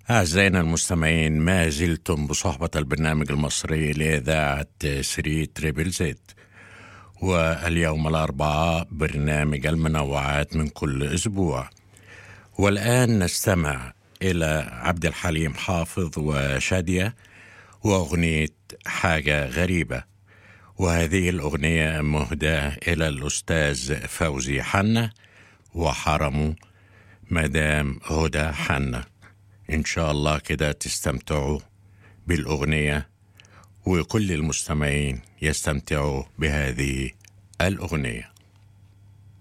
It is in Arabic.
أعزائنا المستمعين، ما زلتم بصحبة البرنامج المصري لإذاعة 3 زد، واليوم الأربعاء برنامج المنوعات من كل أسبوع. والآن نستمع إلى عبد الحليم حافظ وشادية وأغنية حاجة غريبة، وهذه الأغنية مهداة إلى الأستاذ فوزي حنة وحرمه مدام هدى حنة. إن شاء الله كده تستمتعوا بالأغنية، وكل المستمعين يستمتعوا بهذه الأغنية.